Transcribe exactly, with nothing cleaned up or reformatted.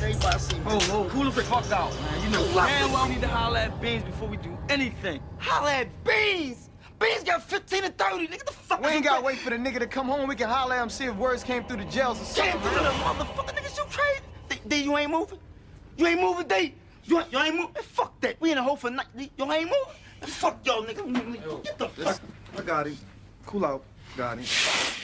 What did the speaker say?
Everybody see me. Oh, oh, cool the fuck out, man. You know damn well we need to holler at Beans before we do anything. Holler at Beans! Beans got fifteen to thirty. Nigga, the fuck? We ain't gotta wait for the nigga to come home. We can holler at him, see if words came through the jails or something. Came through the motherfucker. Niggas, you crazy? D, D, you ain't moving? You ain't moving, D? You ain't, you ain't moving? Man, fuck that. We in a hole for night, D. You ain't moving? Man, fuck y'all, nigga. Get the fuck. I got him. Cool out. Got him.